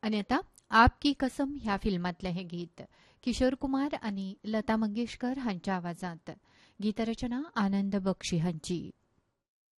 आणि आता आपकी कसम ह्या फिल्मातलं हे गीत किशोर कुमार आणि लता मंगेशकर ह्यांच्या आवाजात. गीतरचना आनंद बक्षी ह्यांची.